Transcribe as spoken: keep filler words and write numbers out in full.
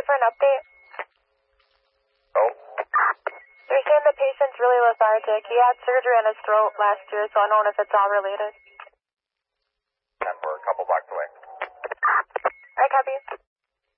here for an update? Oh. They're saying the patient's really lethargic. He had surgery on his throat last year, so I don't know if it's all related.